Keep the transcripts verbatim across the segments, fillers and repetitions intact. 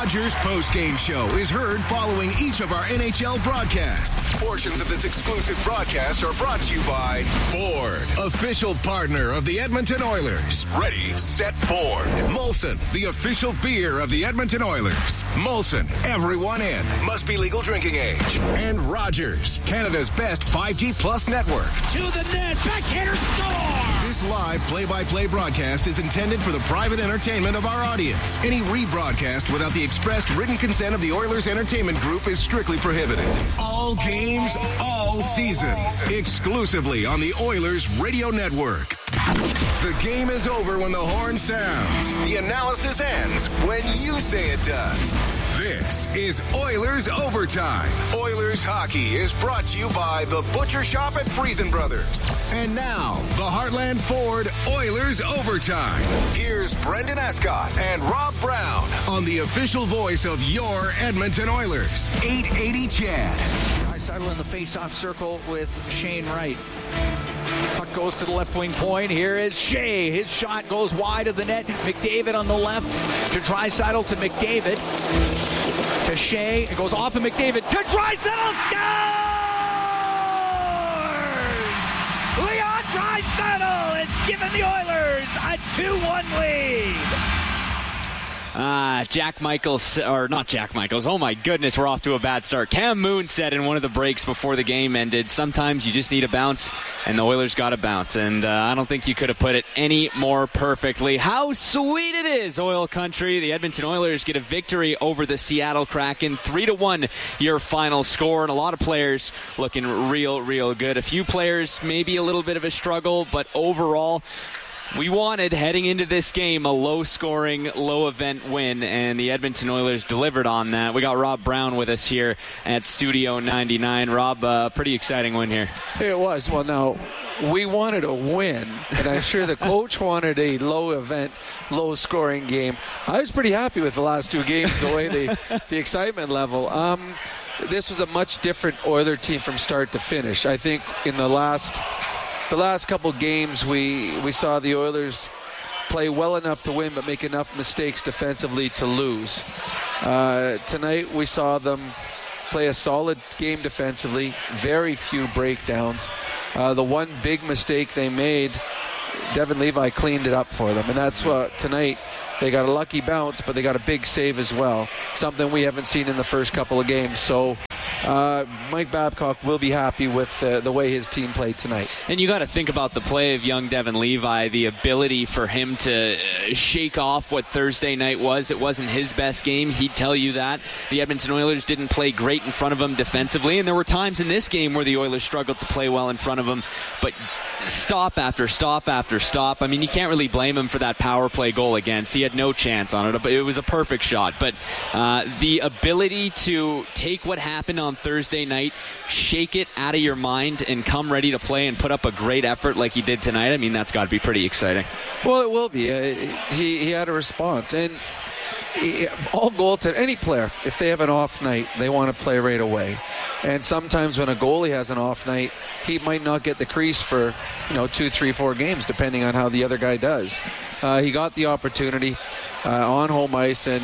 Rogers postgame show is heard following each of our N H L broadcasts. Portions of this exclusive broadcast are brought to you by Ford, official partner of the Edmonton Oilers. Ready, set, Ford. Molson, the official beer of the Edmonton Oilers. Molson, everyone in. Must be legal drinking age. And Rogers, Canada's best five G Plus network. To the net, backhander score! This live play-by-play broadcast is intended for the private entertainment of our audience. Any rebroadcast without the expressed written consent of the Oilers Entertainment Group is strictly prohibited. All games, all season. Exclusively on the Oilers Radio Network. The game is over when the horn sounds. The analysis ends when you say it does. This is Oilers Overtime. Oilers Hockey is brought to you by The Butcher Shop at Friesen Brothers. And now, the Heartland Ford Oilers Overtime. Here's Brendan Escott and Rob Brown on the official voice of your Edmonton Oilers. eight eighty C H E D. Draisaitl in the face-off circle with Shane Wright. Puck goes to the left wing point. Here is Shea. His shot goes wide of the net. McDavid on the left to Draisaitl to McDavid. To Shea. It goes off of McDavid to Draisaitl. Scores! Leon Draisaitl has given the Oilers a two one lead. Ah, Jack Michaels, or not Jack Michaels, oh my goodness, we're off to a bad start. Cam Moon said in one of the breaks before the game ended, sometimes you just need a bounce, and the Oilers got a bounce, and uh, I don't think you could have put it any more perfectly. How sweet it is, Oil Country. The Edmonton Oilers get a victory over the Seattle Kraken, three to one your final score, and a lot of players looking real, real good. A few players maybe a little bit of a struggle, but overall, we wanted, heading into this game, a low-scoring, low-event win, and the Edmonton Oilers delivered on that. We got Rob Brown with us here at Studio ninety-nine. Rob, uh, pretty exciting win here. It was. Well, now, we wanted a win, and I'm sure the coach wanted a low-event, low-scoring game. I was pretty happy with the last two games, the way the, the excitement level. Um, this was a much different Oiler team from start to finish. I think in the last... The last couple games, we, we saw the Oilers play well enough to win but make enough mistakes defensively to lose. Uh, tonight, we saw them play a solid game defensively, very few breakdowns. Uh, the one big mistake they made, Devin Levi cleaned it up for them, and that's what tonight they got a lucky bounce, but they got a big save as well, something we haven't seen in the first couple of games. So Uh, Mike Babcock will be happy with uh, the way his team played tonight. And you got to think about the play of young Devin Levi, the ability for him to shake off what Thursday night was. It wasn't his best game. He'd tell you that. The Edmonton Oilers didn't play great in front of him defensively, and there were times in this game where the Oilers struggled to play well in front of him, but stop after stop after stop. I mean, you can't really blame him for that power play goal against. He had no chance on it. It was a perfect shot. But uh, the ability to take what happened on Thursday night, shake it out of your mind, and come ready to play and put up a great effort like he did tonight, I mean, that's got to be pretty exciting. Well, it will be. Uh, he, he had a response. And he, all goaltenders, any player, if they have an off night, they want to play right away. And sometimes when a goalie has an off night, he might not get the crease for, you know, two, three, four games, depending on how the other guy does. Uh, he got the opportunity uh, on home ice, and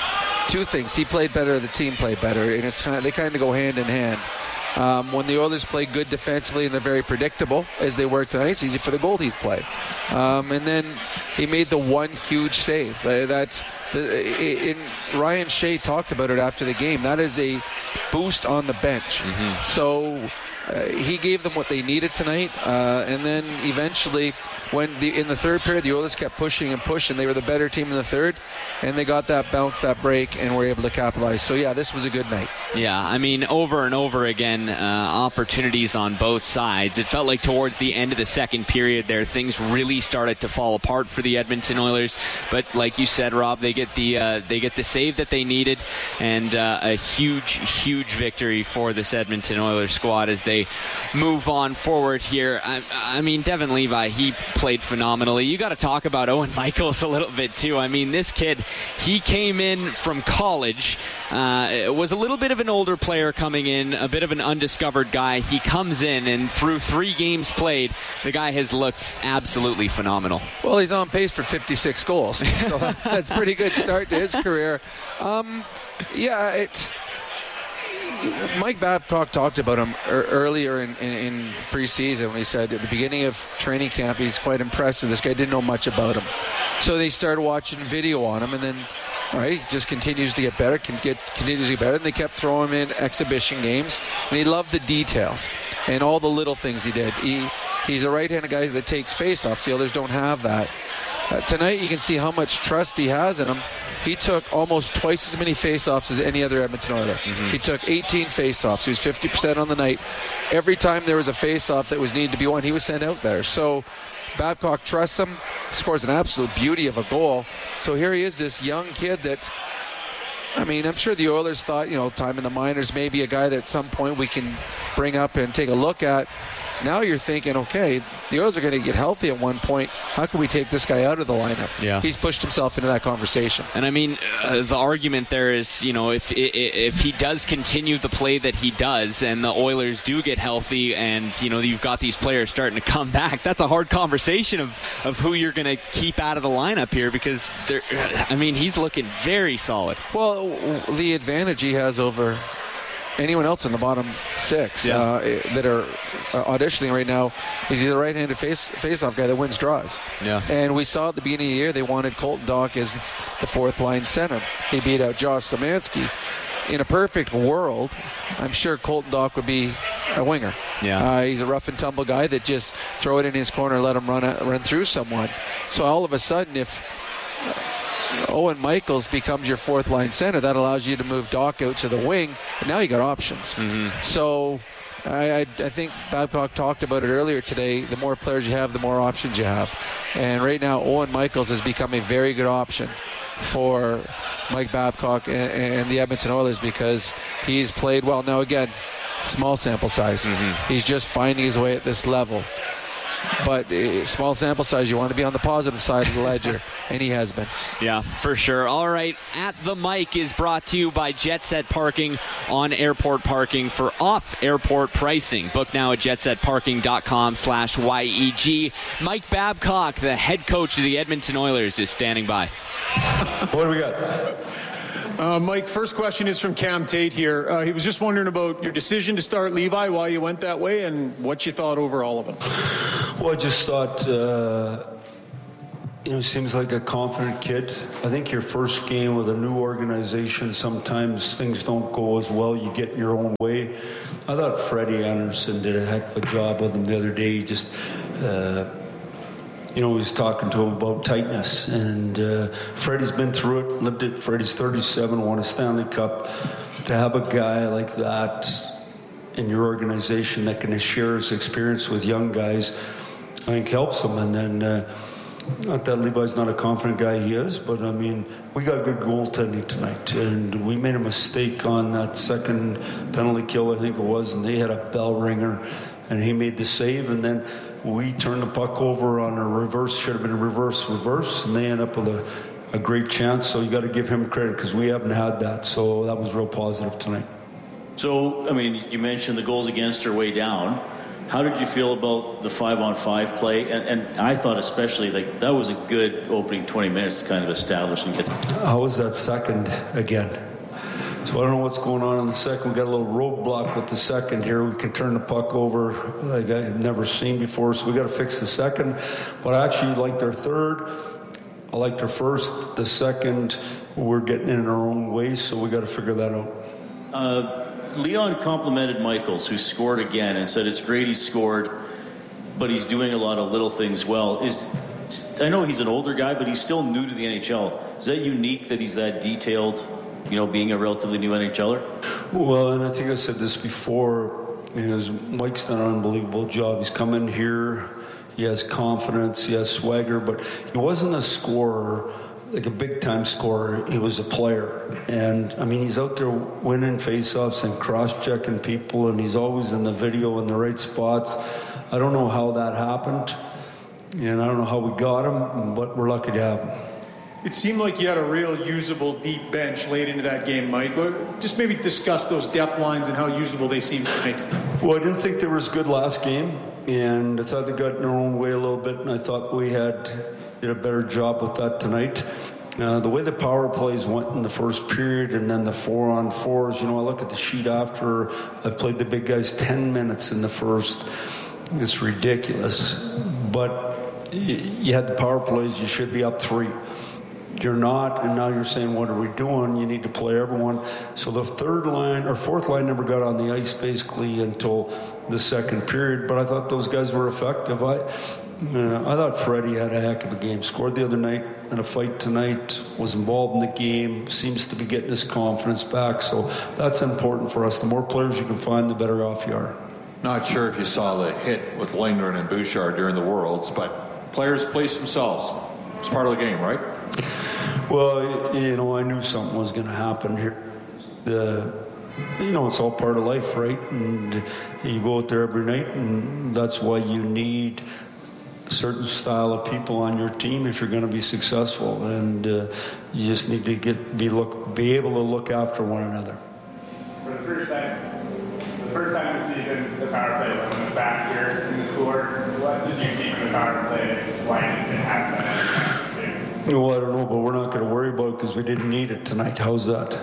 two things: he played better, the team played better, and it's kind of, they kind of go hand in hand. Um, when the Oilers play good defensively and they're very predictable, as they were tonight, it's easy for the goalie to play. Um, and then he made the one huge save. Uh, that's the, in, Ryan Shea talked about it after the game. That is a boost on the bench. Mm-hmm. So uh, he gave them what they needed tonight. Uh, and then eventually, when the, in the third period, the Oilers kept pushing and pushing. They were the better team in the third, and they got that bounce, that break, and were able to capitalize. So, yeah, this was a good night. Yeah, I mean, over and over again, uh, opportunities on both sides. It felt like towards the end of the second period there, things really started to fall apart for the Edmonton Oilers. But like you said, Rob, they get the uh, they get the save that they needed, and uh, a huge, huge victory for this Edmonton Oilers squad as they move on forward here. I, I mean, Devin Levi, he played phenomenally. You got to talk about Owen Michaels a little bit too. I mean, this kid, he came in from college, uh, was a little bit of an older player coming in, a bit of an undiscovered guy. He comes in, and through three games played, the guy has looked absolutely phenomenal. Well, he's on pace for fifty-six goals, so that's pretty good good start to his career. Um, yeah, it's Mike Babcock talked about him er, earlier in, in, in preseason when he said at the beginning of training camp he's quite impressed with this guy. Didn't know much about him, so they started watching video on him, and then all right, he just continues to get better, can get continues to get better. And they kept throwing him in exhibition games, and he loved the details and all the little things he did. He he's a right-handed guy that takes face-offs. The others don't have that. Uh, tonight you can see how much trust he has in him. He took almost twice as many face-offs as any other Edmonton Oiler. Mm-hmm. He took eighteen face-offs. He was fifty percent on the night. Every time there was a face-off that was needed to be won, he was sent out there. So Babcock trusts him, scores an absolute beauty of a goal. So here he is, this young kid that, I mean, I'm sure the Oilers thought, you know, time in the minors, maybe a guy that at some point we can bring up and take a look at. Now you're thinking, okay, the Oilers are going to get healthy at one point. How can we take this guy out of the lineup? Yeah. He's pushed himself into that conversation. And I mean, uh, the argument there is, you know, if if he does continue the play that he does and the Oilers do get healthy and, you know, you've got these players starting to come back, that's a hard conversation of, of who you're going to keep out of the lineup here because, they're, I mean, he's looking very solid. Well, the advantage he has over anyone else in the bottom six yeah. uh, that are auditioning right now is he's a right-handed face face-off guy that wins draws. Yeah. And we saw at the beginning of the year they wanted Colton Dach as the fourth-line center. He beat out Josh Szymanski. In a perfect world, I'm sure Colton Dach would be a winger. Yeah. Uh, he's a rough-and-tumble guy that just throw it in his corner, let him run run through someone. So all of a sudden, if Owen Michaels becomes your fourth line center, that allows you to move Dach out to the wing, and now you got options. Mm-hmm. So I, I, I think Babcock talked about it earlier today. The more players you have, the more options you have. And right now, Owen Michaels has become a very good option for Mike Babcock and, and the Edmonton Oilers because he's played well. Now, again, small sample size. Mm-hmm. He's just finding his way at this level. But uh, small sample size, you want to be on the positive side of the ledger, and he has been. Yeah, for sure. All right, At the Mic is brought to you by Jet Set Parking on airport parking for off-airport pricing. Book now at jetsetparking.com slash YEG. Mike Babcock, the head coach of the Edmonton Oilers, is standing by. What do we got? Uh, Mike, first question is from Cam Tate here. Uh, he was just wondering about your decision to start Levi, why you went that way, and what you thought over all of it. Well, I just thought, uh, you know, he seems like a confident kid. I think your first game with a new organization, sometimes things don't go as well. You get in your own way. I thought Freddie Anderson did a heck of a job with him the other day. He just... Uh, You know, he was talking to him about tightness, and uh, Freddie's been through it, lived it. Freddie's thirty-seven, won a Stanley Cup. To have a guy like that in your organization that can share his experience with young guys, I think helps him. And then, uh, not that Levi's not a confident guy, he is, but I mean, we got good goaltending tonight, and we made a mistake on that second penalty kill, I think it was, and they had a bell ringer, and he made the save, and then we turned the puck over on a reverse, should have been a reverse, reverse, and they end up with a, a great chance. So you got to give him credit because we haven't had that. So that was real positive tonight. So, I mean, you mentioned the goals against are way down. How did you feel about the five-on-five play? And, and I thought especially, like, that was a good opening twenty minutes to kind of establish and get to... How was that second again? So I don't know what's going on in the second. We got a little roadblock with the second here. We can turn the puck over like I've never seen before. So we got to fix the second. But I actually liked our third. I liked our first. The second, we're getting in our own way. So we got to figure that out. Uh, Leon complimented Michaels, who scored again, and said it's great he scored, but he's doing a lot of little things well. Is I know he's an older guy, but he's still new to the N H L. Is that unique that he's that detailed? You know, being a relatively new N H L er? Well, and I think I said this before, is Mike's done an unbelievable job. He's come in here, he has confidence, he has swagger, but he wasn't a scorer, like a big-time scorer. He was a player. And, I mean, he's out there winning face-offs and cross-checking people, and he's always in the video in the right spots. I don't know how that happened, and I don't know how we got him, but we're lucky to have him. It seemed like you had a real usable deep bench late into that game, Mike. Just maybe discuss those depth lines and how usable they seemed tonight. Well, I didn't think they were as good last game, and I thought they got in their own way a little bit, and I thought we had did a better job with that tonight. Uh, the way the power plays went in the first period and then the four on fours, you know, I look at the sheet after I've played the big guys ten minutes in the first. It's ridiculous. But you had the power plays, you should be up three. You're not, and now you're saying, what are we doing? You need to play everyone. So the third line, or fourth line never got on the ice basically until the second period, but I thought those guys were effective. I uh, I thought Freddie had a heck of a game. Scored the other night in a fight tonight, was involved in the game, seems to be getting his confidence back. So that's important for us. The more players you can find, the better off you are. Not sure if you saw the hit with Lindgren and Bouchard during the Worlds, but players place themselves. It's part of the game, right? Well, you know, I knew something was going to happen here. The, you know, it's all part of life, right? And you go out there every night, and that's why you need a certain style of people on your team if you're going to be successful. And uh, you just need to get be look be able to look after one another. For the first time, the first time this season, the power play wasn't a factor in the score. What did you see from the power play? Why didn't it happen? Well, I don't know, but we're not going to worry about it because we didn't need it tonight. How's that?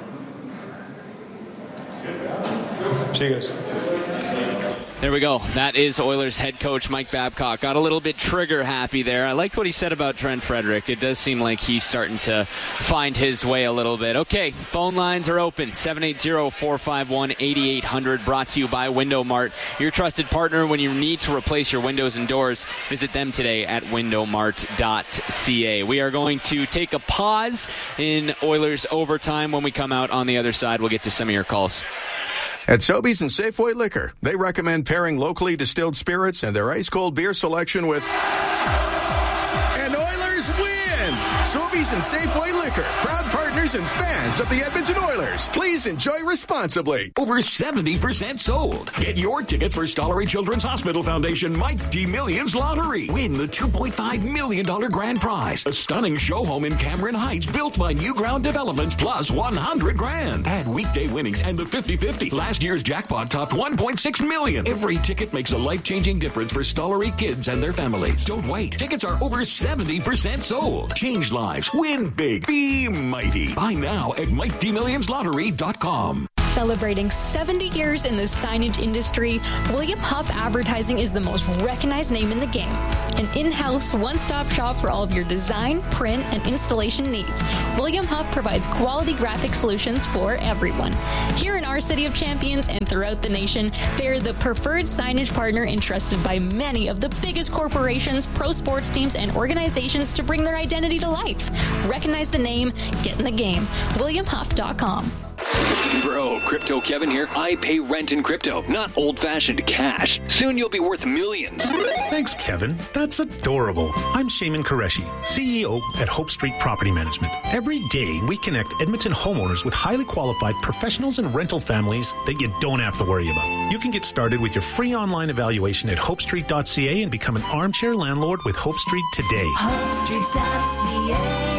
See you guys. There we go. That is Oilers head coach Mike Babcock. Got a little bit trigger happy there. I liked what he said about Trent Frederic. It does seem like he's starting to find his way a little bit. Okay, phone lines are open. seven eight zero, four five one, eight eight hundred. Brought to you by Window Mart, your trusted partner when you need to replace your windows and doors. Visit them today at window mart dot c a. We are going to take a pause in Oilers overtime. When we come out on the other side, we'll get to some of your calls. At Sobeys and Safeway Liquor, they recommend pairing locally distilled spirits and their ice-cold beer selection with... And Oilers win! Sobeys and Safeway Liquor, proud partners and fans of the Edmonton Oilers. Please enjoy responsibly. Over seventy percent sold. Get your tickets for Stollery Children's Hospital Foundation Mike D. Millions Lottery. Win the two point five million dollars grand prize. A stunning show home in Cameron Heights built by New Ground Developments plus one hundred grand. Add weekday winnings and the fifty-fifty. Last year's jackpot topped one point six million dollars. Every ticket makes a life-changing difference for Stollery kids and their families. Don't wait. Tickets are over seventy percent sold. Change lives. Win big. Be mighty. Buy now at mike d millions lottery dot com. Celebrating seventy years in the signage industry, William Huff Advertising is the most recognized name in the game. An in-house, one-stop shop for all of your design, print, and installation needs. William Huff provides quality graphic solutions for everyone. Here in our City of Champions and throughout the nation, they are the preferred signage partner entrusted by many of the biggest corporations, pro sports teams, and organizations to bring their identity to life. Recognize the name, get in the game. william huff dot com. Bro, Crypto Kevin here. I pay rent in crypto, not old-fashioned cash. Soon you'll be worth millions. Thanks, Kevin. That's adorable. I'm Shaman Qureshi, C E O at Hope Street Property Management. Every day, we connect Edmonton homeowners with highly qualified professionals and rental families that you don't have to worry about. You can get started with your free online evaluation at hope street dot c a and become an armchair landlord with Hope Street today. hope street dot c a.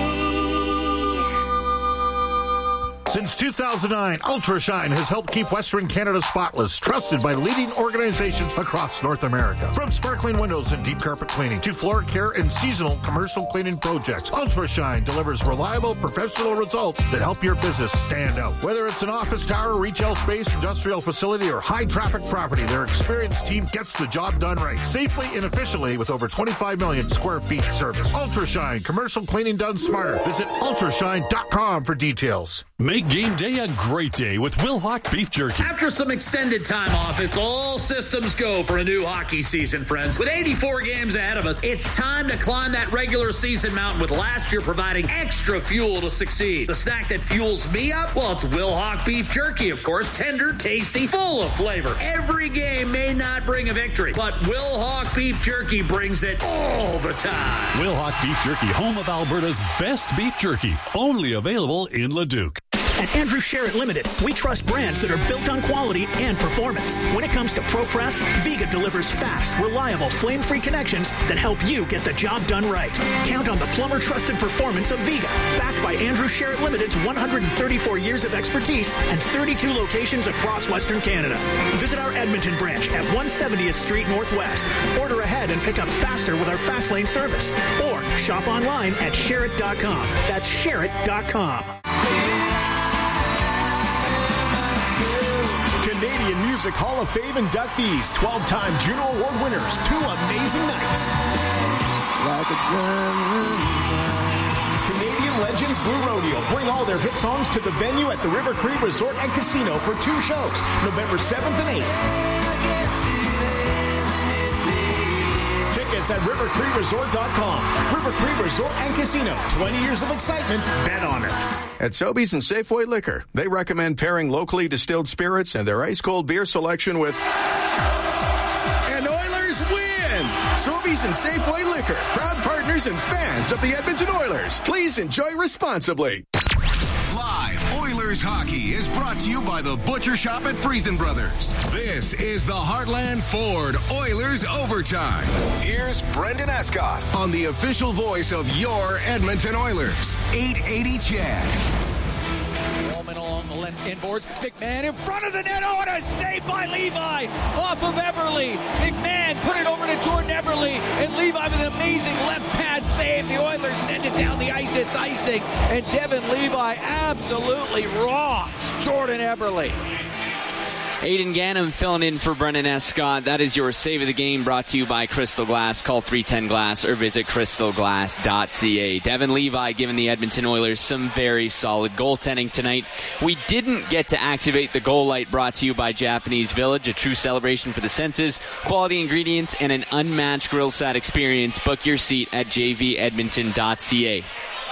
Since two thousand nine, Ultrashine has helped keep Western Canada spotless, trusted by leading organizations across North America. From sparkling windows and deep carpet cleaning to floor care and seasonal commercial cleaning projects, Ultrashine delivers reliable, professional results that help your business stand out. Whether it's an office tower, retail space, industrial facility, or high-traffic property, their experienced team gets the job done right, safely and efficiently with over twenty-five million square feet service. Ultrashine, commercial cleaning done smarter. Visit ultrashine dot com for details. Make game day a great day with Wilhauk Beef Jerky. After some extended time off, it's all systems go for a new hockey season, friends. With eighty-four games ahead of us, it's time to climb that regular season mountain with last year providing extra fuel to succeed. The snack that fuels me up? Well, it's Wilhauk Beef Jerky, of course. Tender, tasty, full of flavor. Every game may not bring a victory, but Wilhauk Beef Jerky brings it all the time. Wilhauk Beef Jerky, home of Alberta's best beef jerky. Only available in Leduc. At Andrew Sherritt Limited, we trust brands that are built on quality and performance. When it comes to ProPress, Viga delivers fast, reliable, flame-free connections that help you get the job done right. Count on the plumber-trusted performance of Viga, backed by Andrew Sherritt Limited's one hundred thirty-four years of expertise and thirty-two locations across Western Canada. Visit our Edmonton branch at one seventieth Street Northwest. Order ahead and pick up faster with our Fast Lane service. Or shop online at Sherritt dot com. That's Sherritt dot com. Canadian Music Hall of Fame inductees, twelve-time Juno Award winners, two amazing nights. Like a Canadian Legends Blue Rodeo bring all their hit songs to the venue at the River Cree Resort and Casino for two shows, November seventh and eighth. Tickets at river cree resort dot com. River Cree Resort and Casino. twenty years of excitement. Bet on it. At Sobeys and Safeway Liquor, they recommend pairing locally distilled spirits and their ice-cold beer selection with... And Oilers win! Sobeys and Safeway Liquor, proud partners and fans of the Edmonton Oilers. Please enjoy responsibly. Live Oilers hockey is brought to you by the Butcher Shop at Friesen Brothers. This is the Heartland Ford Oilers Overtime. Here's Brendan Escott on the official voice of your Edmonton Oilers, eight eighty C H E D. Along the left inboards. McMahon in front of the net. Oh, and a save by Levi off of Eberle. McMahon put it over to Jordan Eberle, and Levi with an amazing left pad save. The Oilers send it down the ice. It's icing, and Devin Levi absolutely robs Jordan Eberle. Aidan Gannam filling in for Brendan Escott. That is your save of the game, brought to you by Crystal Glass. Call three ten glass or visit crystal glass dot c a. Devin Levi giving the Edmonton Oilers some very solid goaltending tonight. We didn't get to activate the goal light, brought to you by Japanese Village, a true celebration for the senses, quality ingredients, and an unmatched grill set experience. Book your seat at j v edmonton dot c a.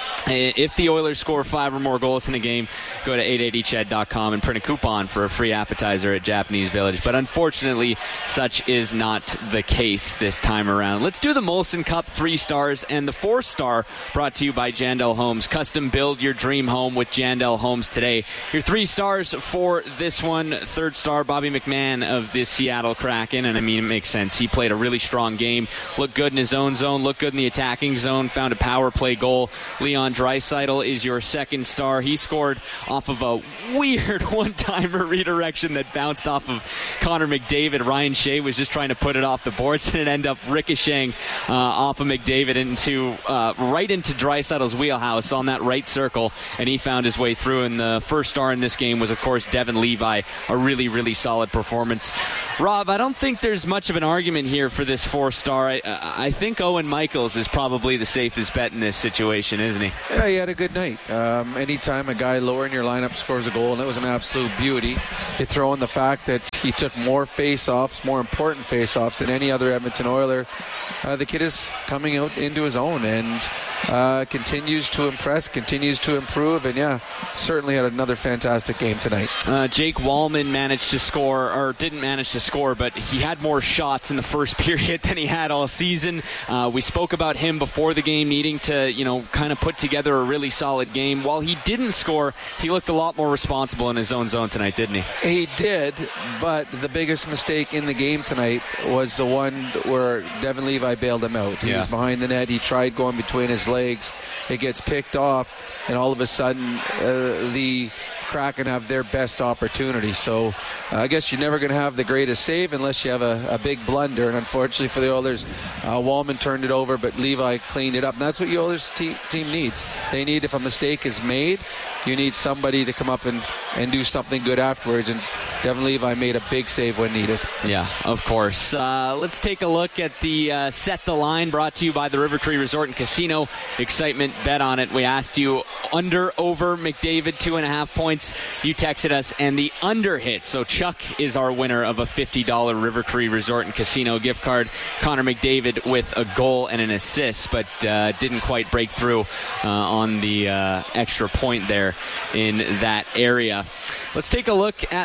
If the Oilers score five or more goals in a game, go to eight eighty C H E D dot com and print a coupon for a free appetizer at Japanese Village. But unfortunately, such is not the case this time around. Let's do the Molson Cup three stars and the four star, brought to you by Jandel Homes. Custom build your dream home with Jandel Homes today. Your three stars for this one. Third star, Bobby McMahon of the Seattle Kraken. And I mean, it makes sense. He played a really strong game. Looked good in his own zone. Looked good in the attacking zone. Found a power play goal. Leon Draisaitl is your second star. He scored off of a weird one-timer redirection that bounced off of Connor McDavid. Ryan Shea was just trying to put it off the boards, and it ended up ricocheting uh, off of McDavid into uh, right into Draisaitl's wheelhouse on that right circle, and he found his way through. And the first star in this game was, of course, Devin Levi. A really, really solid performance. Rob, I don't think there's much of an argument here for this four-star. I, I think Owen Michaels is probably the safest bet in this situation, isn't he? Yeah, he had a good night. Um, anytime a guy lower in your lineup scores a goal, and it was an absolute beauty, you throw in the fact that he took more face-offs, more important face-offs than any other Edmonton Oiler. Uh, the kid is coming out into his own and uh, continues to impress, continues to improve, and yeah, certainly had another fantastic game tonight. Uh, Jake Wallman managed to score, or didn't manage to score, but he had more shots in the first period than he had all season. Uh, we spoke about him before the game needing to, you know, kind of put together a really solid game. While he didn't score, he looked a lot more responsible in his own zone tonight, didn't he? He did, but the biggest mistake in the game tonight was the one where Devin Levi bailed him out. He yeah. was behind the net. He tried going between his legs. It gets picked off, and all of a sudden uh, the Kraken have their best opportunity. So uh, I guess you're never going to have the greatest save unless you have a, a big blunder. And unfortunately for the Oilers, uh, Wallman turned it over, but Levi cleaned it up. And that's what the Oilers te- team needs. They need, if a mistake is made, you need somebody to come up and, and do something good afterwards. And Devin Levi made a big save when needed. Yeah, of course. Uh, let's take a look at the uh, Set the Line, brought to you by the River Cree Resort and Casino. Excitement, bet on it. We asked you under, over, McDavid, two and a half points. You texted us, and the under hit. So Chuck is our winner of a fifty dollars River Cree Resort and Casino gift card. Connor McDavid with a goal and an assist, but uh, didn't quite break through uh, on the uh, extra point there in that area. Let's take a look at the power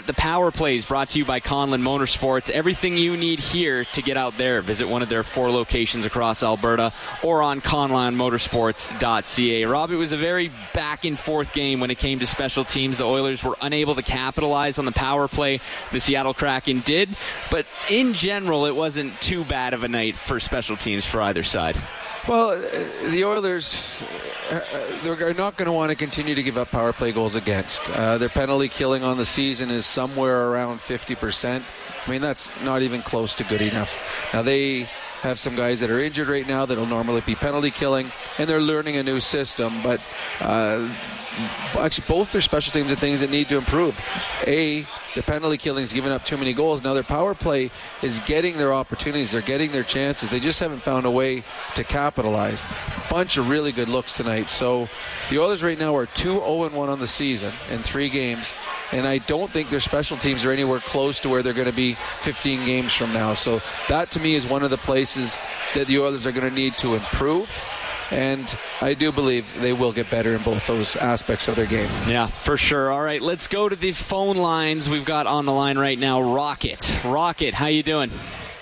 Power Plays brought to you by Conlon Motorsports. Everything you need here to get out there. Visit one of their four locations across Alberta or on conlon motorsports dot c a. Rob, it was a very back-and-forth game when it came to special teams. The Oilers were unable to capitalize on the power play. The Seattle Kraken did. But in general, it wasn't too bad of a night for special teams for either side. Well, the Oilers, uh, they're not going to want to continue to give up power play goals against. Uh, their penalty killing on the season is somewhere around fifty percent. I mean, that's not even close to good enough. Now, they have some guys that are injured right now that will normally be penalty killing, and they're learning a new system. But uh, actually, both their special teams are things that need to improve. A, the penalty killing is giving up too many goals. Now their power play is getting their opportunities. They're getting their chances. They just haven't found a way to capitalize. Bunch of really good looks tonight. So the Oilers right now are two oh and one on the season in three games. And I don't think their special teams are anywhere close to where they're going to be fifteen games from now. So that to me is one of the places that the Oilers are going to need to improve. And I do believe they will get better in both those aspects of their game. Yeah, for sure. All right, let's go to the phone lines. We've got on the line right now Rocket. Rocket, how you doing?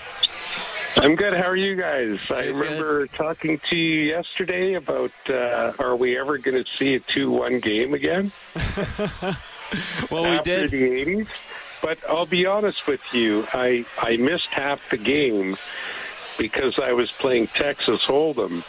I'm good. How are you guys? Good, I remember good. talking to you yesterday about uh, are we ever going to see a two one game again? Well, we After did. the eighties. But I'll be honest with you, I, I missed half the game because I was playing Texas Hold'em.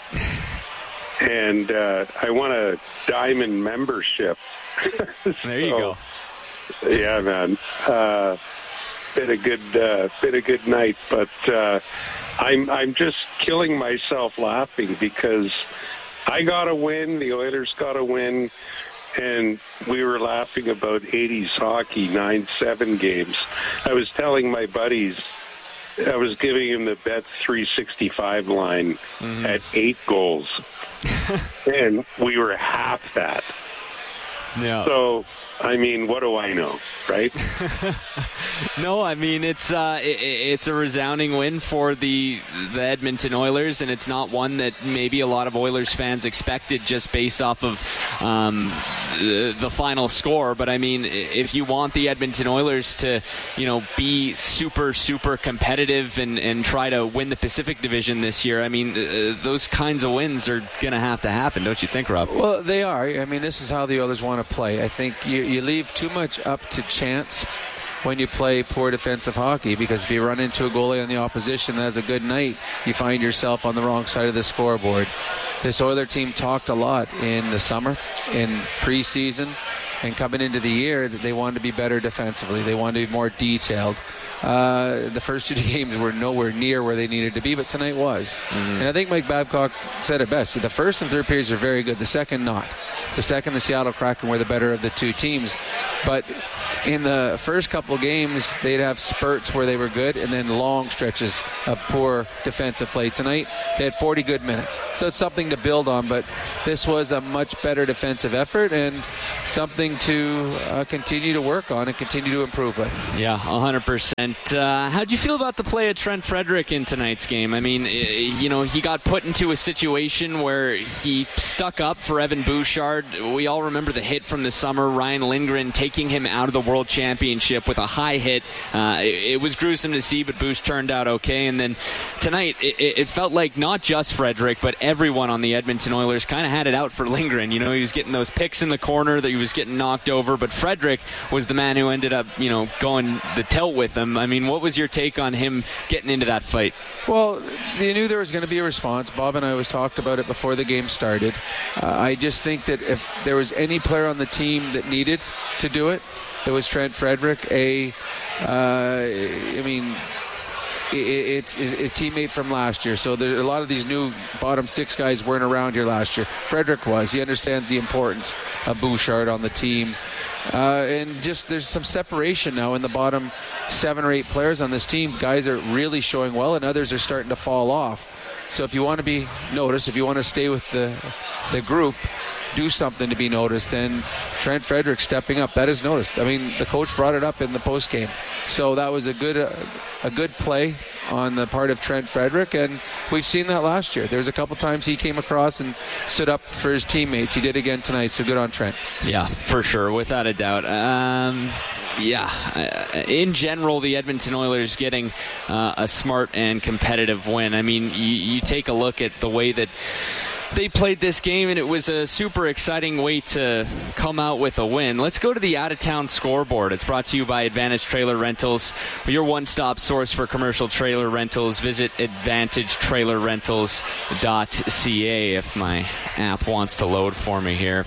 And uh, I won a diamond membership. so, there you go. Yeah, man. Uh, been a good, uh, been a good night, but uh, I'm I'm just killing myself laughing because I got to win. The Oilers got to win, and we were laughing about eighties hockey nine seven games. I was telling my buddies. I was giving him the bet three sixty-five line mm-hmm. at eight goals. And we were half that. Yeah. So, I mean, what do I know, right? No, I mean, it's uh, it, it's a resounding win for the the Edmonton Oilers, and it's not one that maybe a lot of Oilers fans expected just based off of um, the, the final score. But, I mean, if you want the Edmonton Oilers to, you know, be super, super competitive and, and try to win the Pacific Division this year, I mean, uh, those kinds of wins are going to have to happen, don't you think, Rob? Well, they are. I mean, this is how the Oilers want to play. I think you, you leave too much up to chance when you play poor defensive hockey, because if you run into a goalie on the opposition that has a good night, you find yourself on the wrong side of the scoreboard. This Oiler team talked a lot in the summer, in preseason, and coming into the year that they wanted to be better defensively. They wanted to be more detailed. Uh, the first two games were nowhere near where they needed to be, but tonight was. Mm-hmm. And I think Mike Babcock said it best. The first and third periods are very good. The second, not. The second, the Seattle Kraken were the better of the two teams. But in the first couple of games, they'd have spurts where they were good and then long stretches of poor defensive play. Tonight, they had forty good minutes. So it's something to build on, but this was a much better defensive effort and something to uh, continue to work on and continue to improve with. Yeah, one hundred percent. Uh, how'd you feel about the play of Trent Frederick in tonight's game? I mean, you know, he got put into a situation where he stuck up for Evan Bouchard. We all remember the hit from the summer, Ryan Lindgren taking him out of the World Championship with a high hit. Uh, it, it was gruesome to see, but Bouch turned out okay. And then tonight, it, it felt like not just Frederick, but everyone on the Edmonton Oilers kind of had it out for Lindgren. You know, he was getting those picks in the corner, that he was getting knocked over, but Frederick was the man who ended up, you know, going the tilt with him. I mean, what was your take on him getting into that fight? Well, you knew there was going to be a response. Bob and I always talked about it before the game started. Uh, I just think that if there was any player on the team that needed to do it, it was Trent Frederick. A, uh, I mean, it's a teammate from last year. So there, a lot of these new bottom six guys weren't around here last year. Frederick was. He understands the importance of Bouchard on the team. Uh, and just there's some separation now in the bottom seven or eight players on this team. Guys are really showing well, and others are starting to fall off. So if you want to be noticed, if you want to stay with the the group, do something to be noticed. And Trent Frederick stepping up, that is noticed. I mean, the coach brought it up in the post game, so that was a good uh, a good play on the part of Trent Frederick, and we've seen that last year. There was a couple times he came across and stood up for his teammates. He did again tonight, so good on Trent. Yeah, for sure, without a doubt. Um, yeah, uh, in general, the Edmonton Oilers getting uh, a smart and competitive win. I mean, you, you take a look at the way that they played this game, and it was a super exciting way to come out with a win. Let's go to the out-of-town scoreboard. It's brought to you by Advantage Trailer Rentals, your one-stop source for commercial trailer rentals. Visit advantage trailer rentals dot c a if my app wants to load for me here.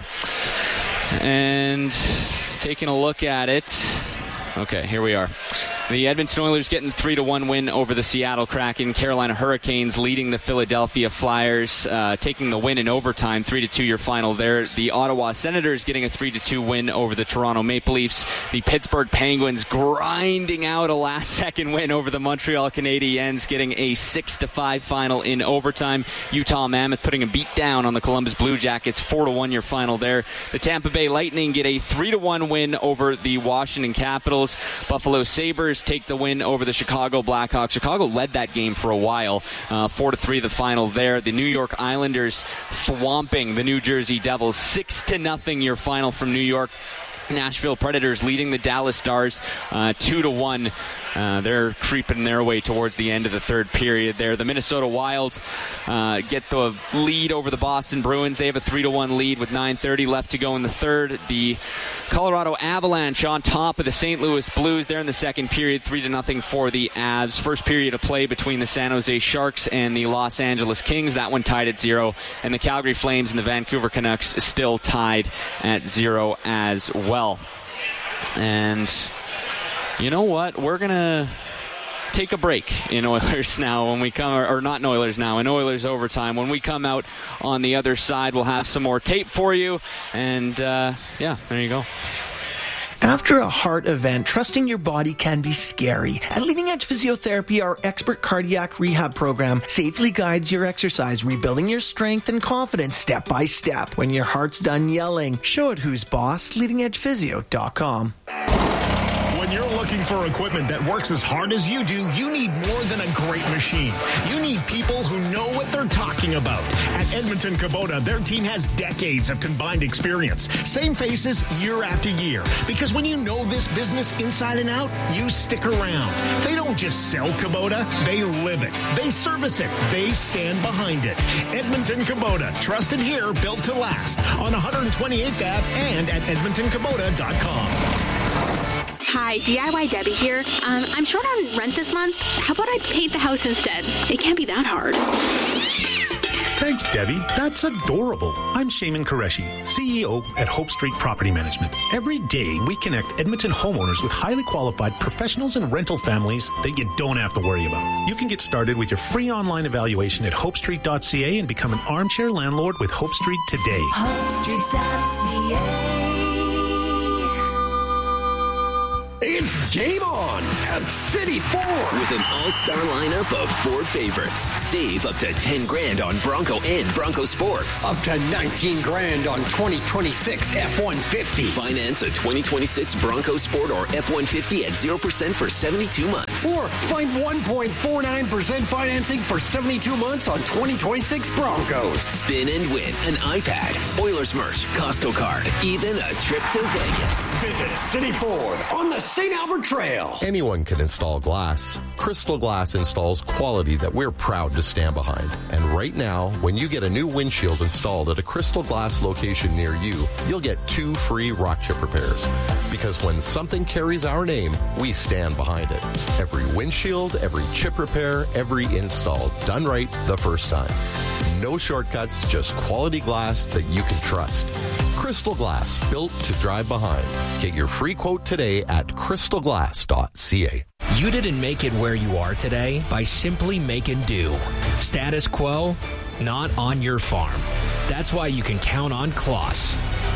And taking a look at it. Okay, here we are. The Edmonton Oilers getting three to one win over the Seattle Kraken. Carolina Hurricanes leading the Philadelphia Flyers, uh, taking the win in overtime, three to two your final there. The Ottawa Senators getting a three to two win over the Toronto Maple Leafs. The Pittsburgh Penguins grinding out a last-second win over the Montreal Canadiens, getting a six to five final in overtime. Utah Mammoth putting a beat down on the Columbus Blue Jackets, four to one your final there. The Tampa Bay Lightning get a three to one win over the Washington Capitals. Buffalo Sabres take the win over the Chicago Blackhawks. Chicago led that game for a while, uh, four to three the final there. The New York Islanders swamping the New Jersey Devils, six to nothing your final from New York. Nashville Predators leading the Dallas Stars uh, two to one. Uh, they're creeping their way towards the end of the third period there. The Minnesota Wild uh, get the lead over the Boston Bruins. They have a three to one lead with nine thirty left to go in the third. The Colorado Avalanche on top of the Saint Louis Blues. They're in the second period, three to nothing for the Avs. First period of play between the San Jose Sharks and the Los Angeles Kings. That one tied at zero. And the Calgary Flames and the Vancouver Canucks still tied at zero as well. And you know what? We're going to take a break in Oilers now when we come, or, or not in Oilers now, in Oilers overtime. When we come out on the other side, we'll have some more tape for you. And, uh, yeah, there you go. After a heart event, trusting your body can be scary. At Leading Edge Physiotherapy, our expert cardiac rehab program safely guides your exercise, rebuilding your strength and confidence step by step. When your heart's done yelling, show it who's boss, leading edge physio dot com. When you're looking for equipment that works as hard as you do, you need more than a great machine. You need people who know what they're talking about. At Edmonton Kubota, their team has decades of combined experience. Same faces year after year. Because when you know this business inside and out, you stick around. They don't just sell Kubota, they live it. They service it. They stand behind it. Edmonton Kubota, trusted here, built to last. On one twenty-eighth Avenue and at edmonton kubota dot com. Hi, D I Y Debbie here. Um, I'm short on rent this month. How about I paint the house instead? It can't be that hard. Thanks, Debbie. That's adorable. I'm Shaman Qureshi, C E O at Hope Street Property Management. Every day, we connect Edmonton homeowners with highly qualified professionals and rental families that you don't have to worry about. You can get started with your free online evaluation at hope street dot c a and become an armchair landlord with Hope Street today. hope street dot c a. It's game on at City Ford with an all-star lineup of Ford favorites. Save up to ten grand on Bronco and Bronco Sports. Up to nineteen grand on twenty twenty-six F one fifty. Finance a twenty twenty-six Bronco Sport or F one fifty at zero percent for seventy-two months. Or find one point four nine percent financing for seventy-two months on twenty twenty-six Broncos. Spin and win an iPad, Oilers merch, Costco card, even a trip to Vegas. Visit City Ford on the Saint Albert Trail. Anyone can install glass. Crystal Glass installs quality that we're proud to stand behind. And right now, when you get a new windshield installed at a Crystal Glass location near you, you'll get two free rock chip repairs. Because when something carries our name, we stand behind it. Every windshield, every chip repair, every install done right the first time. No shortcuts, just quality glass that you can trust. Crystal Glass, built to drive behind. Get your free quote today at crystal glass dot c a. You didn't make it where you are today by simply making do. Status quo, not on your farm. That's why you can count on Kloss.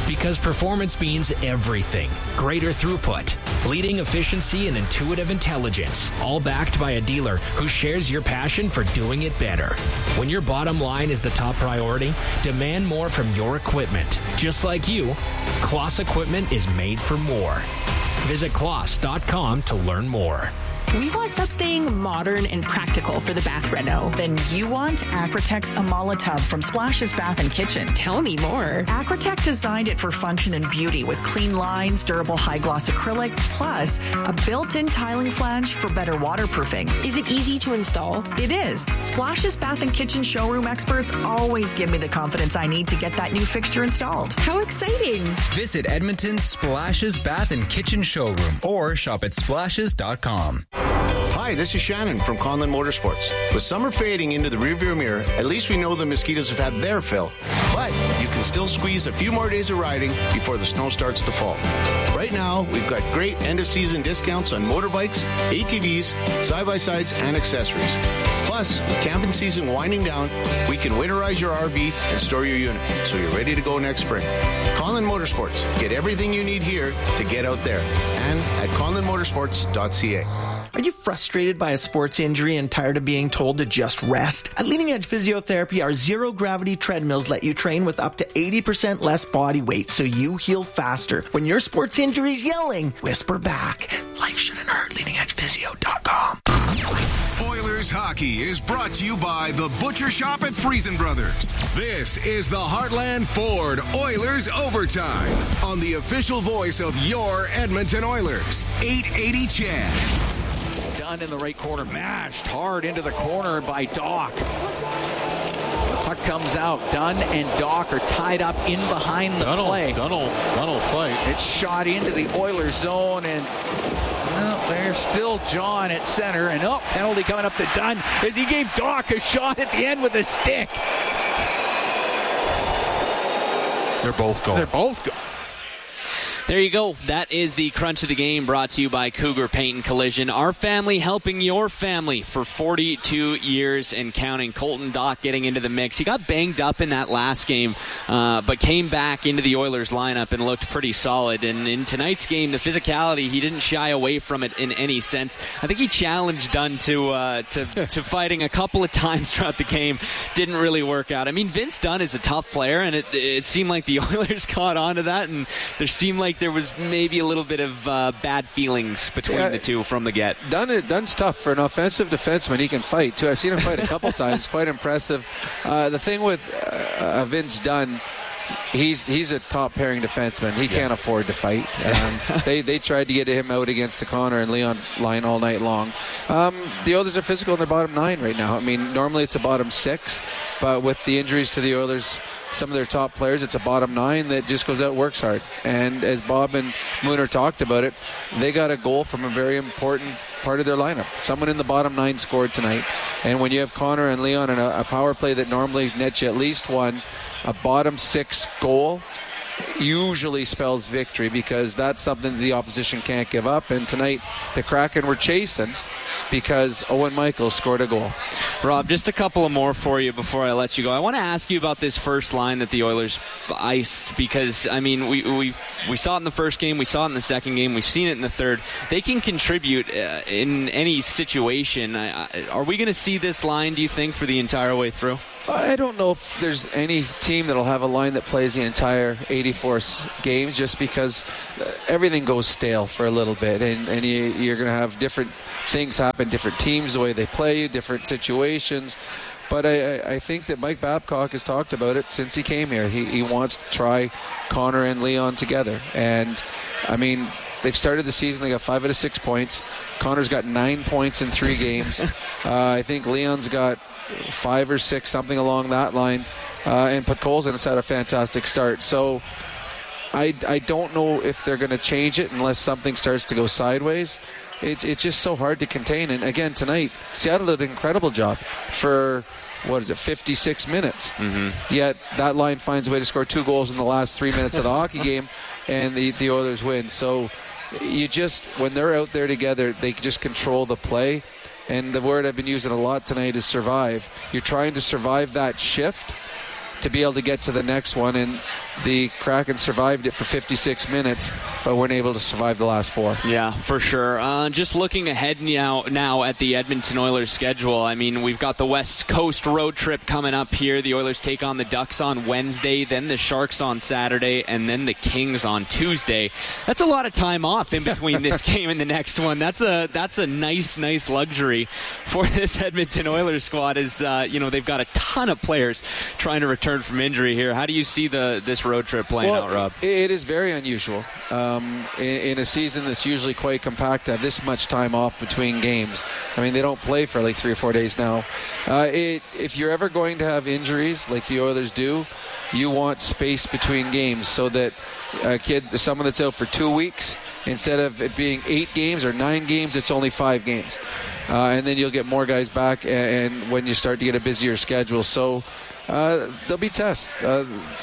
Because performance means everything. Greater throughput, leading efficiency, and intuitive intelligence. All backed by a dealer who shares your passion for doing it better. When your bottom line is the top priority, demand more from your equipment. Just like you, Kloss Equipment is made for more. Visit kloss dot com to learn more. We want something modern and practical for the bath reno. Then you want Aquatex Amala Tub from Splashes Bath and Kitchen. Tell me more. Aquatech designed it for function and beauty with clean lines, durable high-gloss acrylic, plus a built-in tiling flange for better waterproofing. Is it easy to install? It is. Splashes Bath and Kitchen showroom experts always give me the confidence I need to get that new fixture installed. How exciting! Visit Edmonton's Splashes Bath and Kitchen showroom or shop at splashes dot com. Hi, this is Shannon from Conlin Motorsports. With summer fading into the rearview mirror, at least we know the mosquitoes have had their fill. But you can still squeeze a few more days of riding before the snow starts to fall. Right now, we've got great end-of-season discounts on motorbikes, A T Vs, side-by-sides, and accessories. Plus, with camping season winding down, we can winterize your R V and store your unit, so you're ready to go next spring. Conlin Motorsports. Get everything you need here to get out there. And at conlin motorsports dot c a. Are you frustrated by a sports injury and tired of being told to just rest? At Leading Edge Physiotherapy, our zero-gravity treadmills let you train with up to eighty percent less body weight so you heal faster. When your sports injury's yelling, whisper back. Life shouldn't hurt. leading edge physio dot com. Oilers hockey is brought to you by the Butcher Shop at Friesen Brothers. This is the Heartland Ford Oilers Overtime on the official voice of your Edmonton Oilers, eight eighty C H E D. Dunn in the right corner, mashed hard into the corner by Doc. Puck comes out. Dunn and Doc are tied up in behind the Dunn play. Dunn will fight. It's shot into the Oilers zone, and well, there's still John at center. And oh, penalty coming up to Dunn as he gave Doc a shot at the end with a stick. They're both going. They're both going. There you go. That is the Crunch of the Game brought to you by Cougar Paint and Collision. Our family helping your family for forty-two years and counting. Colton Dock getting into the mix. He got banged up in that last game, uh, but came back into the Oilers lineup and looked pretty solid. And in tonight's game, the physicality, he didn't shy away from it in any sense. I think he challenged Dunn to, uh, to, to fighting a couple of times throughout the game. Didn't really work out. I mean, Vince Dunn is a tough player, and it, it seemed like the Oilers caught on to that, and there seemed like there was maybe a little bit of uh, bad feelings between yeah, the two from the get. Dunn, Dunn's tough for an offensive defenseman. He can fight, too. I've seen him fight a couple times. Quite impressive. Uh, the thing with uh, Vince Dunn, he's he's a top-pairing defenseman. He yeah. can't afford to fight. Um, they, they tried to get him out against the Connor and Leon line all night long. Um, the Oilers are physical in their bottom nine right now. I mean, normally it's a bottom six, but with the injuries to the Oilers, some of their top players, it's a bottom nine that just goes out and works hard. And as Bob and Mooner talked about it, they got a goal from a very important part of their lineup. Someone in the bottom nine scored tonight. And when you have Connor and Leon in a, a power play that normally nets you at least one, a bottom six goal usually spells victory, because that's something that the opposition can't give up. And tonight, the Kraken were chasing because Owen Michaels scored a goal. Rob, just a couple of more for you before I let you go. I want to ask you about this first line that the Oilers iced, because, I mean, we we we saw it in the first game, we saw it in the second game, we've seen it in the third. They can contribute uh, in any situation. I, I, are we going to see this line, do you think, for the entire way through? I don't know if there's any team that'll have a line that plays the entire eighty-four games, just because everything goes stale for a little bit, and, and you, you're going to have different things happen, different teams, the way they play, different situations. But I, I think that Mike Babcock has talked about it since he came here. He, he wants to try Connor and Leon together. And, I mean, they've started the season, they got five out of six points. Connor's got nine points in three games. uh, I think Leon's got five or six, something along that line. Uh, and Podkolzin has had a fantastic start. So I, I don't know if they're going to change it unless something starts to go sideways. It's it's just so hard to contain. And again, tonight, Seattle did an incredible job for, what is it, fifty-six minutes. Mm-hmm. Yet that line finds a way to score two goals in the last three minutes of the hockey game, and the, the Oilers win. So you just, when they're out there together, they just control the play. And the word I've been using a lot tonight is survive. You're trying to survive that shift, to be able to get to the next one. And the Kraken survived it for fifty-six minutes, but weren't able to survive the last four. Yeah, for sure. Uh, just looking ahead now, now at the Edmonton Oilers schedule, I mean, we've got the West Coast road trip coming up here. The Oilers take on the Ducks on Wednesday, then the Sharks on Saturday, and then the Kings on Tuesday. That's a lot of time off in between this game and the next one. That's a that's a nice, nice luxury for this Edmonton Oilers squad. Is uh, you know, they've got a ton of players trying to return from injury here. How do you see the this road trip playing well, out, Rob? It is very unusual um, in, in a season that's usually quite compact to have this much time off between games. I mean, they don't play for like three or four days now. Uh, it, if you're ever going to have injuries like the Oilers do, you want space between games so that a kid, someone that's out for two weeks, instead of it being eight games or nine games, it's only five games. Uh, and then you'll get more guys back and, and when you start to get a busier schedule. So uh, there'll be tests. Uh,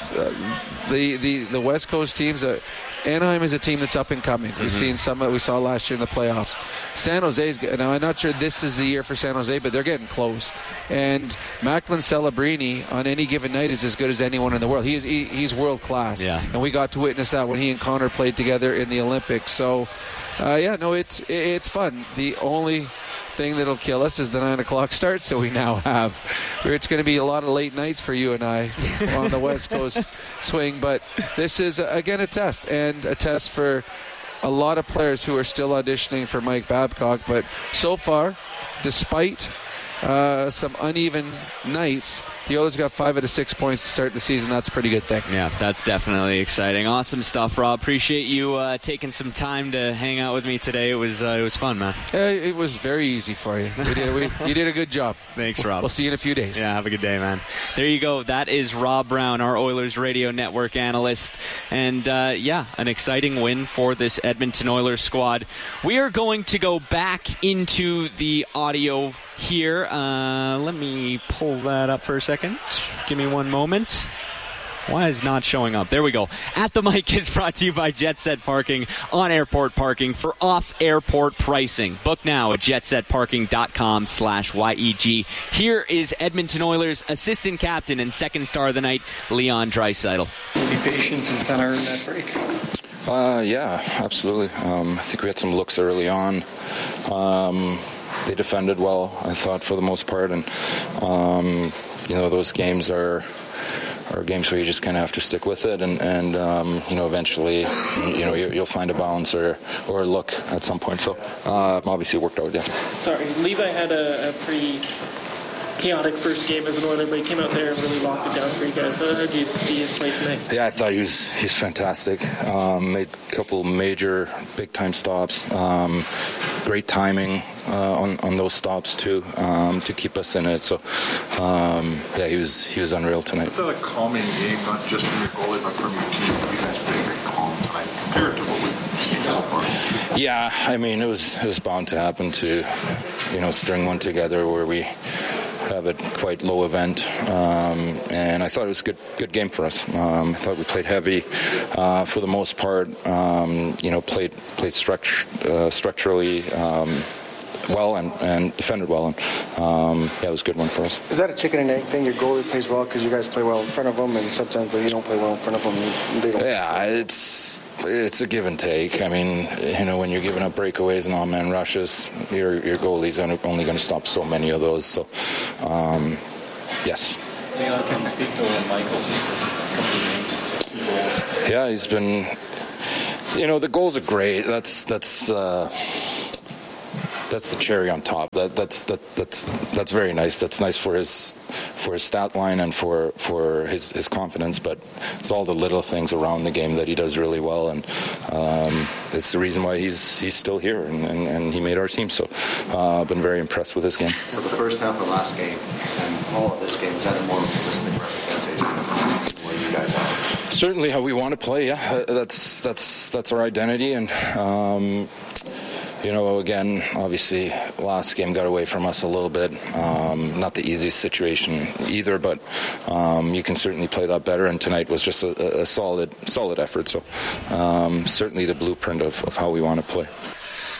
the, the, the West Coast teams, uh, Anaheim is a team that's up and coming. We've mm-hmm. seen some that we saw last year in the playoffs. San Jose's, now I'm not sure this is the year for San Jose, but they're getting close. And Macklin Celebrini on any given night is as good as anyone in the world. He is, he, he's world class. Yeah. And we got to witness that when he and Connor played together in the Olympics. So, uh, yeah, no, it's it's fun. The only thing that'll kill us is the nine o'clock start, so we now have it's going to be a lot of late nights for you and I on the West Coast swing, but this is again a test, and a test for a lot of players who are still auditioning for Mike Babcock. But so far, despite uh, some uneven nights, the Oilers got five out of six points to start the season. That's a pretty good thing. Yeah, that's definitely exciting. Awesome stuff, Rob. Appreciate you uh, taking some time to hang out with me today. It was uh, it was fun, man. Uh, it was very easy for you. We did, we, you did a good job. Thanks, Rob. We'll see you in a few days. Yeah, have a good day, man. There you go. That is Rob Brown, our Oilers Radio Network analyst. And, uh, yeah, an exciting win for this Edmonton Oilers squad. We are going to go back into the audio here. Uh, let me pull that up for a second. Give me one moment. Why is it not showing up? There we go. At the Mic is brought to you by Jet Set Parking on airport parking for off-airport pricing. Book now at jetsetparking.com slash YEG. Here is Edmonton Oilers assistant captain and second star of the night, Leon Draisaitl. Be patient and kind of earn that break. Uh, yeah, absolutely. Um, I think we had some looks early on. Um, they defended well, I thought, for the most part, and um, you know, those games are are games where you just kind of have to stick with it, and, and um, you know, eventually, you know, you, you'll find a balance or or a look at some point. So uh, obviously it worked out, yeah. Sorry, Levi had a, a pretty chaotic first game as an Oiler, but he came out there and really locked it down for you guys. How did you see his play tonight? Yeah, I thought he was he was fantastic. Um, made a couple major big time stops. Um, great timing uh, on on those stops too, um, to keep us in it. So um, yeah, he was he was unreal tonight. Is that a calming game, not just from your goalie, but from your team? You guys played a calm tonight compared to what we've seen so far. Yeah, I mean it was it was bound to happen to, you know, string one together where we have a quite low event, um, and I thought it was a good good game for us. Um, I thought we played heavy uh, for the most part. Um, you know, played played structure, uh, structurally um, well and, and defended well, and um, yeah, it was a good one for us. Is that a chicken and egg thing? Your goalie plays well because you guys play well in front of them, and sometimes when you don't play well in front of them, they don't. Yeah, it's. It's a give and take. I mean, you know, when you're giving up breakaways and all-man rushes, your your goalie's only going to stop so many of those. So, um, yes. Leon, can you speak to Michael? Yeah, he's been. You know, the goals are great. That's that's. Uh, That's the cherry on top. That that's that that's that's very nice. That's nice for his for his stat line and for for his, his confidence. But it's all the little things around the game that he does really well, and um, it's the reason why he's he's still here and, and, and he made our team. So uh, I've been very impressed with his game. So the first half of last game and all of this game, is that a more realistic representation of what you guys are? Certainly how we want to play. Yeah, that's that's that's our identity, and. Um, You know, again, obviously, last game got away from us a little bit. Um, not the easiest situation either, but um, you can certainly play that better. And tonight was just a, a solid, solid effort. So um, certainly the blueprint of, of how we want to play.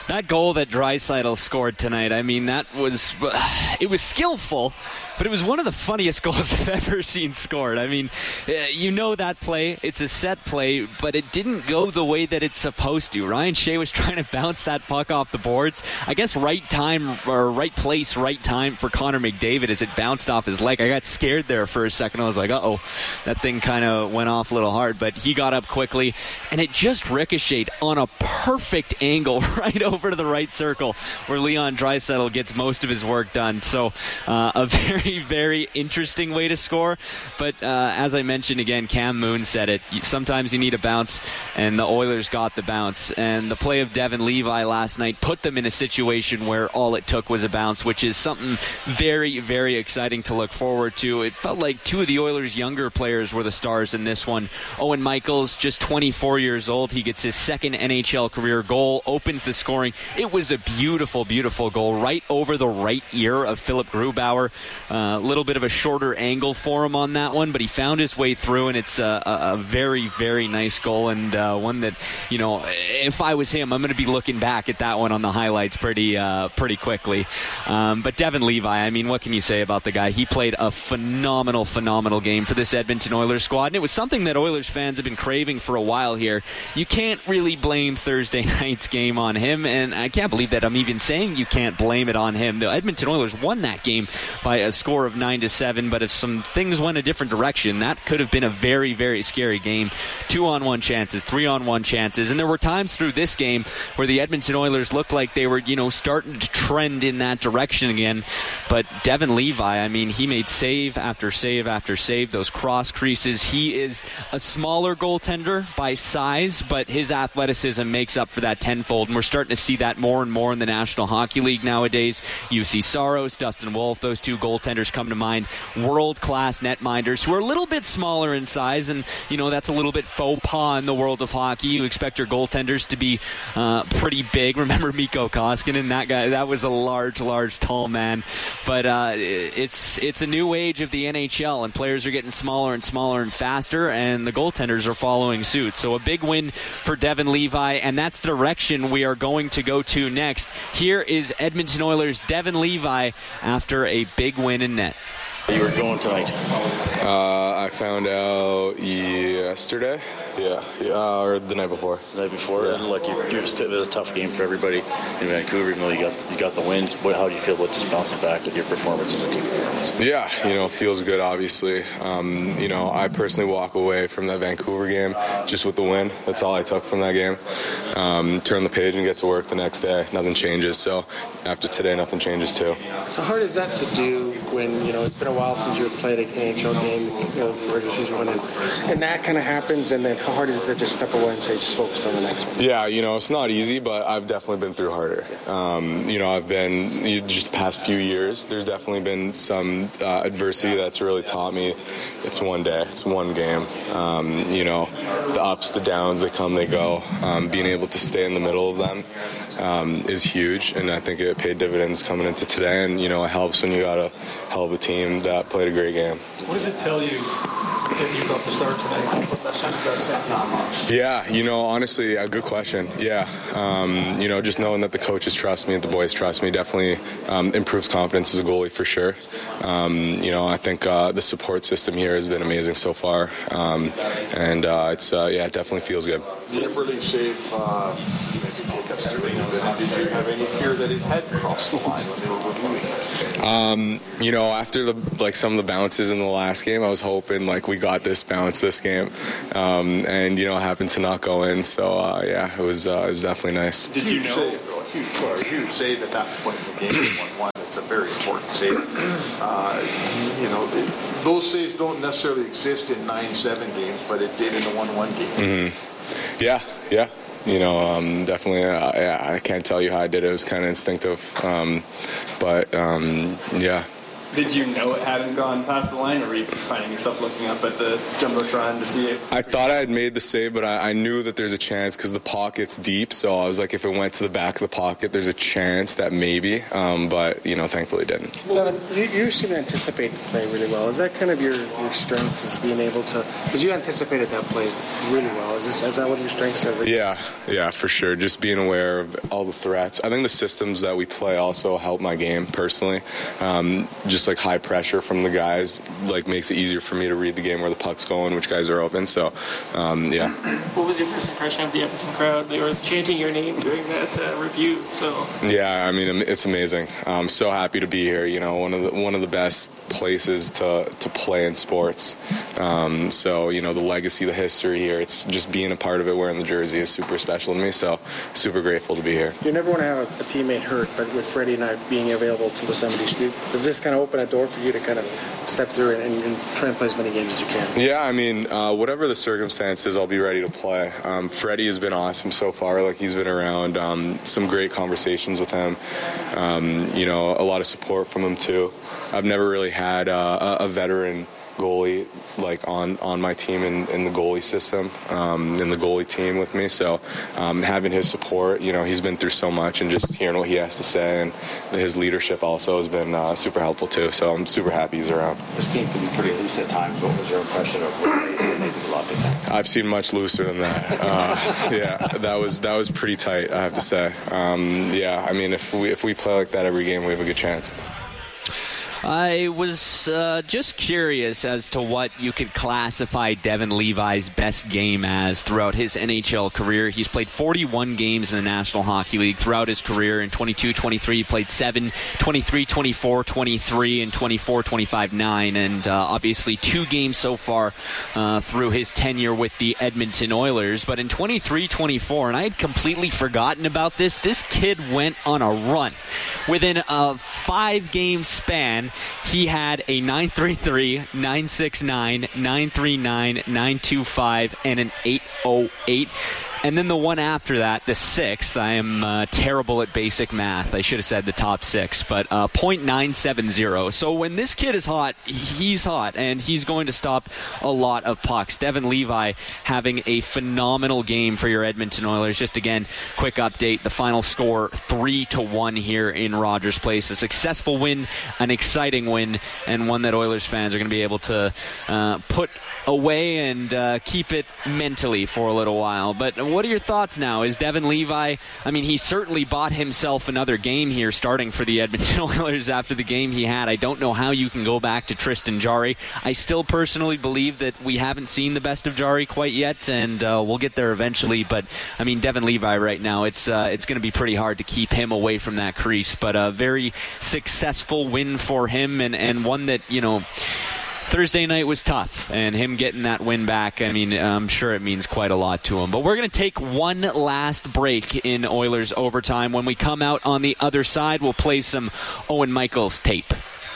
That goal that Draisaitl scored tonight, I mean, that was, it was skillful, but it was one of the funniest goals I've ever seen scored. I mean, you know that play, it's a set play, but it didn't go the way that it's supposed to. Ryan Shea was trying to bounce that puck off the boards. I guess right time, or right place, right time for Connor McDavid as it bounced off his leg. I got scared there for a second. I was like, uh-oh, that thing kind of went off a little hard, but he got up quickly, and it just ricocheted on a perfect angle right over to the right circle where Leon Draisaitl gets most of his work done. So uh, a very very interesting way to score, but uh, as I mentioned again, Cam Moon said it, sometimes you need a bounce, and the Oilers got the bounce, and the play of Devin Levi last night put them in a situation where all it took was a bounce, which is something very, very exciting to look forward to. It felt like two of the Oilers' younger players were the stars in this one. Owen Michaels, just twenty-four years old, he gets his second N H L career goal, opens the scoring. It was a beautiful, beautiful goal right over the right ear of Philip Grubauer. A uh, little bit of a shorter angle for him on that one, but he found his way through, and it's a, a, a very, very nice goal, and uh, one that, you know, if I was him, I'm going to be looking back at that one on the highlights pretty uh, pretty quickly. Um, but Devin Levi, I mean, what can you say about the guy? He played a phenomenal, phenomenal game for this Edmonton Oilers squad, and it was something that Oilers fans have been craving for a while here. You can't really blame Thursday night's game on him, and I can't believe that I'm even saying you can't blame it on him. The Edmonton Oilers won that game by a score of nine to seven, but if some things went a different direction, that could have been a very, very scary game. Two on one chances, three on one chances, and there were times through this game where the Edmonton Oilers looked like they were, you know, starting to trend in that direction again. But Devin Levi, I mean, he made save after save after save, those cross creases. He is a smaller goaltender by size, but his athleticism makes up for that tenfold, and we're starting to see that more and more in the National Hockey League nowadays. You see Saros, Dustin Wolf, those two goaltenders come to mind, world-class netminders who are a little bit smaller in size, and you know that's a little bit faux pas in the world of hockey. You expect your goaltenders to be uh, pretty big. Remember Mikko Koskinen? That guy, that was a large, large, tall man. But uh, it's it's a new age of the N H L, and players are getting smaller and smaller and faster, and the goaltenders are following suit. So a big win for Devin Levi, and that's the direction we are going to go to next. Here is Edmonton Oilers' Devin Levi after a big win in net. You were going tonight? Uh, I found out yesterday. Yeah, uh, or the night before. The night before, yeah. And look, you, you, it was a tough game for everybody in Vancouver. Even though you got you got the win, how do you feel about just bouncing back with your performance and the team performance? Yeah, you know, feels good. Obviously, um, you know, I personally walk away from that Vancouver game just with the win. That's all I took from that game. Um, turn the page and get to work the next day. Nothing changes. So after today, nothing changes too. How hard is that to do when you know it's been a while since you have played an N H L game, you know, regular season one, and, and that kind of happens, and then how hard is it to just step away and say, just focus on the next one? Yeah, you know, it's not easy, but I've definitely been through harder. Um, you know, I've been, you, just the past few years, there's definitely been some uh, adversity that's really taught me it's one day, it's one game. Um, you know, the ups, the downs, they come, they go. Um, being able to stay in the middle of them um, is huge, and I think it paid dividends coming into today, and, you know, it helps when you got a hell of a team that played a great game. What does it tell you that you got the start tonight? What message does that send? Yeah, you know, honestly, a good question. Yeah, um, you know, just knowing that the coaches trust me, the boys trust me, definitely um, improves confidence as a goalie for sure. Um, you know, I think uh, the support system here has been amazing so far, um, and uh, it's uh, yeah, it definitely feels good. The Eberle save, uh, maybe take us through a little bit. Did you have any fear that it had crossed the line when they were reviewing it? Um, you know, after the like some of the bounces in the last game, I was hoping like we got this bounce this game, um, and you know, it happened to not go in. So uh, yeah, it was uh, it was definitely nice. Did you know? Save, a huge, well, a huge save at that point in the game, one one. It's a very important save. Uh, you know, it, those saves don't necessarily exist in nine seven games, but it did in the one one game. Mm-hmm. Yeah, yeah. You know, um, definitely, uh, yeah, I can't tell you how I did it. It was kind of instinctive. Um, but, um, yeah. Did you know it hadn't gone past the line, or were you finding yourself looking up at the Jumbotron to see it? I thought I had made the save, but I, I knew that there's a chance because the pocket's deep, so I was like, if it went to the back of the pocket, there's a chance that maybe, um, but, you know, thankfully it didn't. Devin, you, you seem to anticipate the play really well. Is that kind of your, your strengths, is being able to, because you anticipated that play really well. Is, this, is that what your strengths is? Yeah, yeah, for sure. Just being aware of all the threats. I think the systems that we play also help my game personally. Um, just like high pressure from the guys, like makes it easier for me to read the game where the puck's going, which guys are open. So, um, yeah. What was your first impression of the Edmonton crowd? They were chanting your name during that uh, review. So. Yeah, I mean, it's amazing. I'm so happy to be here. You know, one of the one of the best places to to play in sports. Um, so, you know, the legacy, the history here. It's just being a part of it, wearing the jersey is super special to me. So, super grateful to be here. You never want to have a, a teammate hurt, but with Freddie and I being available to the seventies, does this kind of open a door for you to kind of step through it and, and try and play as many games as you can? Yeah, I mean, uh, whatever the circumstances, I'll be ready to play. Um, Freddie has been awesome so far. Like, he's been around. Um, some great conversations with him. Um, you know, a lot of support from him too. I've never really had uh, a, a veteran goalie like on, on my team in, in the goalie system, um, in the goalie team with me. So um, having his support, you know, he's been through so much, and just hearing what he has to say, and his leadership also has been uh, super helpful too. So I'm super happy he's around. This team can be pretty loose at times. What was your impression of what they, they did a lot of? I've seen much looser than that. Uh, yeah, that was that was pretty tight, I have to say. Um, yeah, I mean, if we if we play like that every game, we have a good chance. I was uh, just curious as to what you could classify Devon Levi's best game as throughout his N H L career. He's played forty-one games in the National Hockey League throughout his career. In twenty-two twenty-three, he played seven, twenty-three twenty-four, twenty-three, and twenty-four twenty-five, nine. And uh, obviously two games so far uh, through his tenure with the Edmonton Oilers. But in twenty-three twenty-four, and I had completely forgotten about this, this kid went on a run. Within a five-game span, he had a nine three three, nine six nine, nine three nine, nine two five, and an eight oh eight. And then the one after that, the sixth, I am uh, terrible at basic math. I should have said the top six, but uh, point nine seven zero. So when this kid is hot, he's hot, and he's going to stop a lot of pucks. Devon Levi having a phenomenal game for your Edmonton Oilers. Just again, quick update, the final score three to one here in Rogers Place. A successful win, an exciting win, and one that Oilers fans are going to be able to uh, put away and uh, keep it mentally for a little while. But what are your thoughts now? Is Devon Levi, I mean, he certainly bought himself another game here starting for the Edmonton Oilers after the game he had. I don't know how you can go back to Tristan Jarry. I still personally believe that we haven't seen the best of Jarry quite yet, and uh, we'll get there eventually. But, I mean, Devon Levi right now, it's uh, it's going to be pretty hard to keep him away from that crease. But a very successful win for him, and, and one that, you know, Thursday night was tough, and him getting that win back, I mean, I'm sure it means quite a lot to him. But we're going to take one last break in Oilers overtime. When we come out on the other side, we'll play some Owen Michaels tape.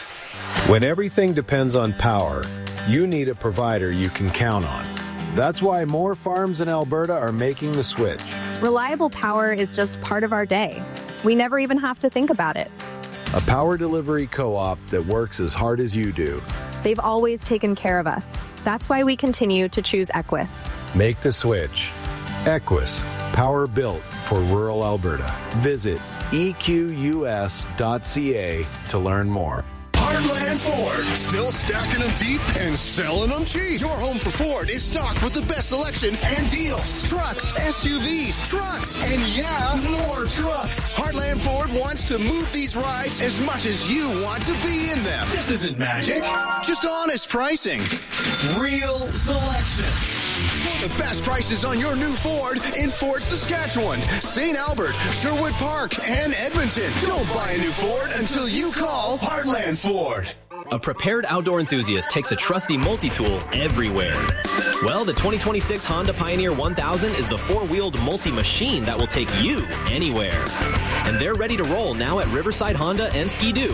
When everything depends on power, you need a provider you can count on. That's why more farms in Alberta are making the switch. Reliable power is just part of our day. We never even have to think about it. A power delivery co-op that works as hard as you do. They've always taken care of us. That's why we continue to choose Equus. Make the switch. Equus, power built for rural Alberta. Visit E Q U S dot C A to learn more. Heartland Ford, still stacking them deep and selling them cheap. Your home for Ford is stocked with the best selection and deals. Trucks, S U Vs, trucks, and yeah, more trucks. Heartland Ford wants to move these rides as much as you want to be in them. This isn't magic, just honest pricing. Real selection. For the best prices on your new Ford in Fort Saskatchewan, Saint Albert, Sherwood Park, and Edmonton. Don't buy a new Ford until you call Heartland Ford. A prepared outdoor enthusiast takes a trusty multi-tool everywhere. Well, the twenty twenty-six Honda Pioneer one thousand is the four-wheeled multi-machine that will take you anywhere. And they're ready to roll now at Riverside Honda and Ski-Doo.